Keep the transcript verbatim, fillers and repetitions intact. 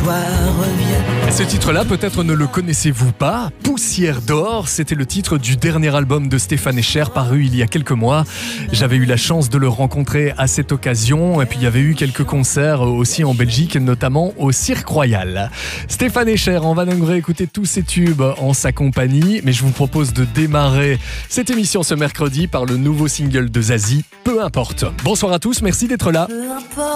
joie revient. Ce titre-là, peut-être ne le connaissez-vous pas. Poussière d'or, c'était le titre du dernier album de Stéphane Escher paru il y a quelques mois. J'avais eu la chance de le rencontrer à cette occasion et puis il y avait eu quelques concerts aussi en Belgique, notamment au Cirque Royal. Stéphane Escher, on va donc réécouter tous ces tubes en sa compagnie, mais je vous propose de démarrer cette émission ce mercredi par le nouveau single de Zazie, Peu importe. Bonsoir à tous, merci d'être là.